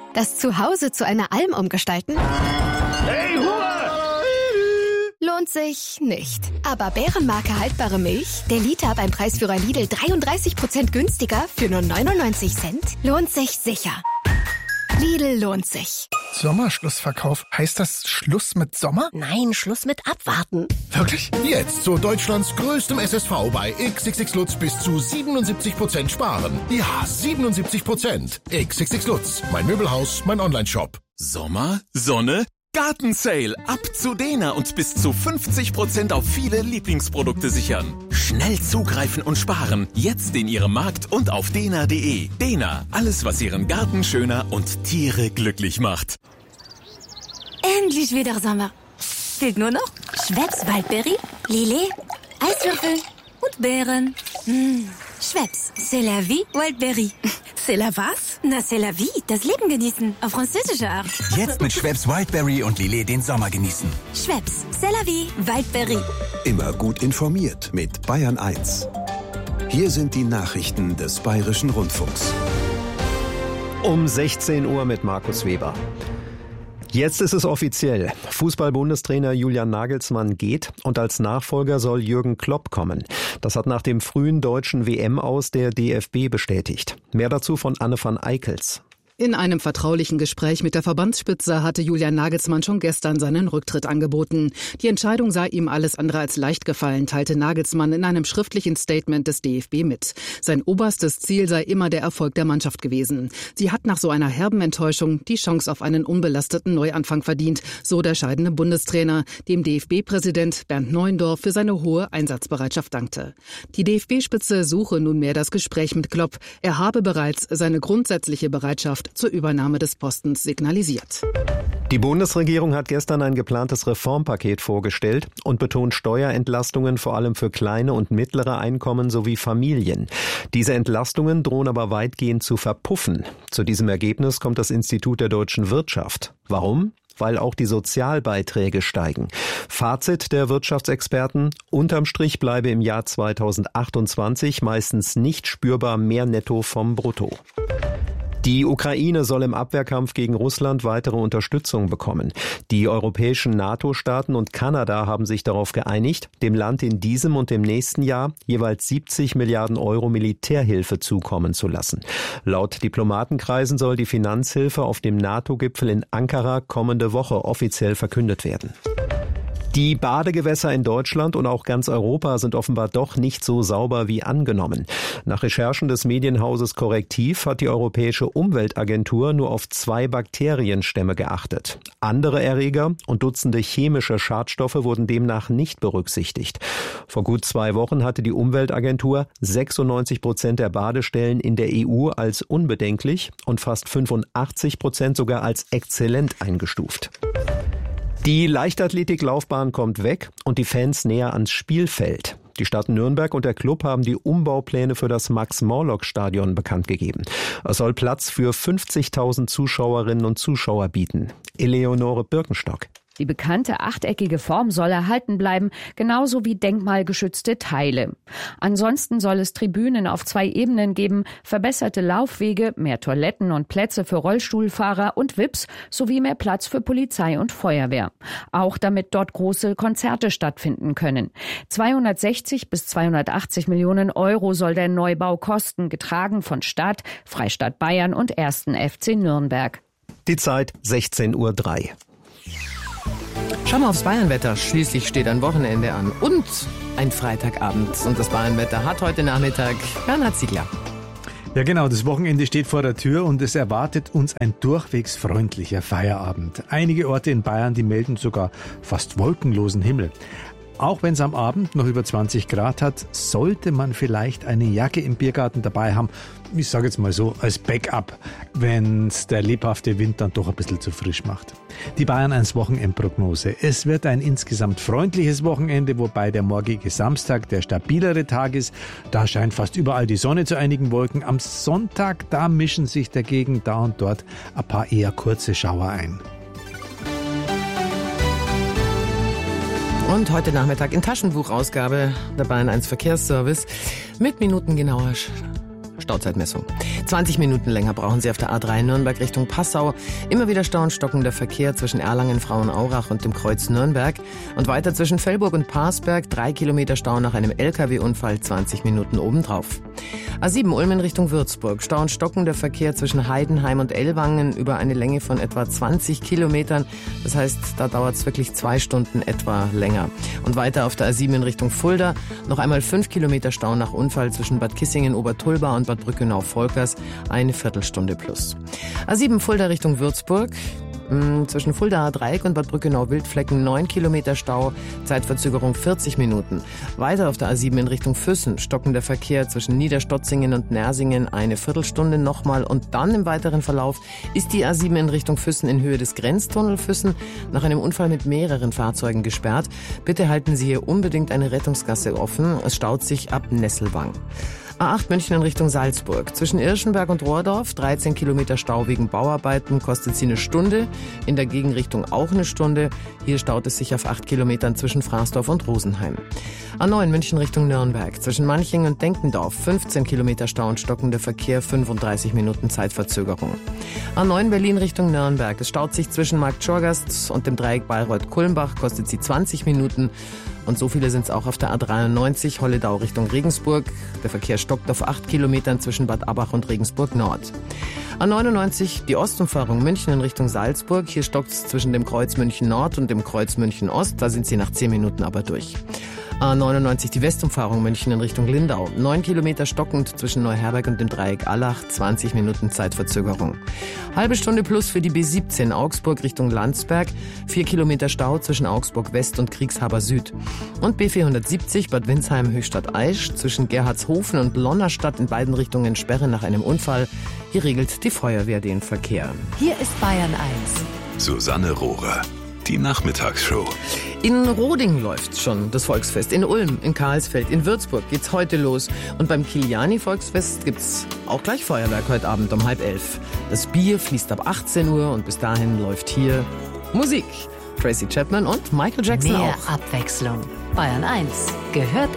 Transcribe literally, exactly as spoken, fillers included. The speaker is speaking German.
Das Zuhause zu einer Alm umgestalten? Hey, Hua! Lohnt sich nicht. Aber Bärenmarke haltbare Milch, der Liter beim Preisführer Lidl dreiunddreißig Prozent günstiger für nur neunundneunzig Cent, lohnt sich sicher. Lidl lohnt sich. Sommerschlussverkauf. Heißt das Schluss mit Sommer? Nein, Schluss mit Abwarten. Wirklich? Jetzt zu Deutschlands größtem S S V bei X X X Lutz bis zu siebenundsiebzig Prozent sparen. Ja, siebenundsiebzig Prozent. X X X Lutz. Mein Möbelhaus, mein Onlineshop. Sommer, Sonne, Gartensale. Ab zu Dena und bis zu fünfzig Prozent auf viele Lieblingsprodukte sichern. Schnell zugreifen und sparen. Jetzt in Ihrem Markt und auf dena punkt de. Dena, alles was Ihren Garten schöner und Tiere glücklich macht. Endlich wieder Sommer. Fehlt nur noch Schweppes Waldberry, Lillet, Eiswürfel und Beeren. Mmh. Schweppes, c'est la vie, Waldberry. C'est la was? Na, c'est la vie, das Leben genießen, auf französische Art. Jetzt mit Schweppes Wildberry und Lillet den Sommer genießen. Schweppes, c'est la vie, Waldberry. Immer gut informiert mit Bayern eins. Hier sind die Nachrichten des Bayerischen Rundfunks. Um sechzehn Uhr mit Markus Weber. Jetzt ist es offiziell. Fußball-Bundestrainer Julian Nagelsmann geht und als Nachfolger soll Jürgen Klopp kommen. Das hat nach dem frühen deutschen W M-Aus der D F B bestätigt. Mehr dazu von Anne van Eickels. In einem vertraulichen Gespräch mit der Verbandsspitze hatte Julian Nagelsmann schon gestern seinen Rücktritt angeboten. Die Entscheidung sei ihm alles andere als leicht gefallen, teilte Nagelsmann in einem schriftlichen Statement des D F B mit. Sein oberstes Ziel sei immer der Erfolg der Mannschaft gewesen. Sie hat nach so einer herben Enttäuschung die Chance auf einen unbelasteten Neuanfang verdient, so der scheidende Bundestrainer, dem D F B-Präsident Bernd Neuendorf für seine hohe Einsatzbereitschaft dankte. Die D F B-Spitze suche nunmehr das Gespräch mit Klopp. Er habe bereits seine grundsätzliche Bereitschaft zur Übernahme des Postens signalisiert. Die Bundesregierung hat gestern ein geplantes Reformpaket vorgestellt und betont Steuerentlastungen vor allem für kleine und mittlere Einkommen sowie Familien. Diese Entlastungen drohen aber weitgehend zu verpuffen. Zu diesem Ergebnis kommt das Institut der deutschen Wirtschaft. Warum? Weil auch die Sozialbeiträge steigen. Fazit der Wirtschaftsexperten: Unterm Strich bleibe im Jahr zweitausendachtundzwanzig meistens nicht spürbar mehr Netto vom Brutto. Die Ukraine soll im Abwehrkampf gegen Russland weitere Unterstützung bekommen. Die europäischen NATO-Staaten und Kanada haben sich darauf geeinigt, dem Land in diesem und dem nächsten Jahr jeweils siebzig Milliarden Euro Militärhilfe zukommen zu lassen. Laut Diplomatenkreisen soll die Finanzhilfe auf dem NATO-Gipfel in Ankara kommende Woche offiziell verkündet werden. Die Badegewässer in Deutschland und auch ganz Europa sind offenbar doch nicht so sauber wie angenommen. Nach Recherchen des Medienhauses Correctiv hat die Europäische Umweltagentur nur auf zwei Bakterienstämme geachtet. Andere Erreger und Dutzende chemische Schadstoffe wurden demnach nicht berücksichtigt. Vor gut zwei Wochen hatte die Umweltagentur sechsundneunzig Prozent der Badestellen in der E U als unbedenklich und fast fünfundachtzig Prozent sogar als exzellent eingestuft. Die Leichtathletiklaufbahn kommt weg und die Fans näher ans Spielfeld. Die Stadt Nürnberg und der Club haben die Umbaupläne für das Max-Morlock-Stadion bekannt gegeben. Es soll Platz für fünfzigtausend Zuschauerinnen und Zuschauer bieten. Eleonore Birkenstock. Die bekannte achteckige Form soll erhalten bleiben, genauso wie denkmalgeschützte Teile. Ansonsten soll es Tribünen auf zwei Ebenen geben, verbesserte Laufwege, mehr Toiletten und Plätze für Rollstuhlfahrer und V I Ps sowie mehr Platz für Polizei und Feuerwehr. Auch damit dort große Konzerte stattfinden können. zweihundertsechzig bis zweihundertachtzig Millionen Euro soll der Neubau kosten, getragen von Stadt, Freistaat Bayern und ersten F C Nürnberg. Die Zeit sechzehn Uhr drei. Schauen wir aufs Bayernwetter. Schließlich steht ein Wochenende an und ein Freitagabend. Und das Bayernwetter hat heute Nachmittag Bernhard Ziegler. Ja genau, das Wochenende steht vor der Tür und es erwartet uns ein durchwegs freundlicher Feierabend. Einige Orte in Bayern, die melden sogar fast wolkenlosen Himmel. Auch wenn es am Abend noch über zwanzig Grad hat, sollte man vielleicht eine Jacke im Biergarten dabei haben. Ich sage jetzt mal so, als Backup, wenn es der lebhafte Wind dann doch ein bisschen zu frisch macht. Die Bayern eins Wochenendprognose. Es wird ein insgesamt freundliches Wochenende, wobei der morgige Samstag der stabilere Tag ist. Da scheint fast überall die Sonne zu einigen Wolken. Am Sonntag, da mischen sich dagegen da und dort ein paar eher kurze Schauer ein. Und heute Nachmittag in Taschenbuchausgabe der Bayern eins Verkehrsservice mit minutengenauer Stauzeitmessung. zwanzig Minuten länger brauchen Sie auf der A drei Nürnberg Richtung Passau. Immer wieder Stau und stockender Verkehr zwischen Erlangen, Frauenaurach und dem Kreuz Nürnberg. Und weiter zwischen Fellburg und Parsberg. Drei Kilometer Stau nach einem L K W-Unfall, zwanzig Minuten obendrauf. A sieben Ulm in Richtung Würzburg. Stau und stockender Verkehr zwischen Heidenheim und Ellwangen über eine Länge von etwa zwanzig Kilometern. Das heißt, da dauert es wirklich zwei Stunden etwa länger. Und weiter auf der A sieben in Richtung Fulda. Noch einmal fünf Kilometer Stau nach Unfall zwischen Bad Kissingen-Obertulba und Bad Brückenau-Volkers. Eine Viertelstunde plus. A sieben Fulda Richtung Würzburg. Zwischen Fuldaer Dreieck und Bad Brückenau-Wildflecken neun Kilometer Stau, Zeitverzögerung vierzig Minuten. Weiter auf der A sieben in Richtung Füssen, stockender Verkehr zwischen Niederstotzingen und Nersingen eine Viertelstunde nochmal. Und dann im weiteren Verlauf ist die A sieben in Richtung Füssen in Höhe des Grenztunnel Füssen nach einem Unfall mit mehreren Fahrzeugen gesperrt. Bitte halten Sie hier unbedingt eine Rettungsgasse offen. Es staut sich ab Nesselwang. A acht München in Richtung Salzburg. Zwischen Irschenberg und Rohrdorf, dreizehn Kilometer Stau wegen Bauarbeiten, kostet sie eine Stunde. In der Gegenrichtung auch eine Stunde. Hier staut es sich auf acht Kilometern zwischen Fraßdorf und Rosenheim. A neun München Richtung Nürnberg. Zwischen Manching und Denkendorf, fünfzehn Kilometer Stau und stockender Verkehr, fünfunddreißig Minuten Zeitverzögerung. A neun Berlin Richtung Nürnberg. Es staut sich zwischen Markt Schorgast und dem Dreieck Bayreuth-Kulmbach, kostet sie zwanzig Minuten. Und so viele sind es auch auf der A dreiundneunzig, Holledau Richtung Regensburg. Der Verkehr stockt auf acht Kilometern zwischen Bad Abbach und Regensburg Nord. A neunundneunzig, die Ostumfahrung München in Richtung Salzburg. Hier stockt es zwischen dem Kreuz München Nord und dem Kreuz München Ost. Da sind sie nach zehn Minuten aber durch. A neunundneunzig, die Westumfahrung München in Richtung Lindau. neun Kilometer stockend zwischen Neuherberg und dem Dreieck Allach, zwanzig Minuten Zeitverzögerung. Halbe Stunde plus für die B siebzehn Augsburg Richtung Landsberg. vier Kilometer Stau zwischen Augsburg West und Kriegshaber Süd. Und B vierhundertsiebzig Bad Windsheim Höchstadt Aisch zwischen Gerhardshofen und Lonnerstadt in beiden Richtungen Sperre nach einem Unfall. Hier regelt die Feuerwehr den Verkehr. Hier ist Bayern eins. Susanne Rohrer. Die Nachmittagsshow. In Roding läuft schon das Volksfest. In Ulm, in Karlsfeld, in Würzburg geht's heute los. Und beim Kiliani-Volksfest gibt's auch gleich Feuerwerk heute Abend um halb elf. Das Bier fließt ab achtzehn Uhr und bis dahin läuft hier Musik. Tracy Chapman und Michael Jackson Mehr auch. Abwechslung. Bayern eins gehört